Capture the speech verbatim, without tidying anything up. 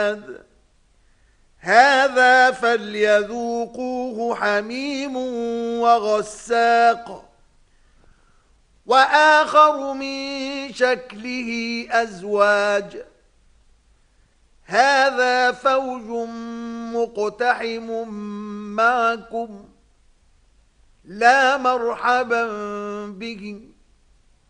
هذا فليذوقوه حميم وغساق وآخر من شكله أزواج هذا فوج مقتحم معكم لا مرحبا بهم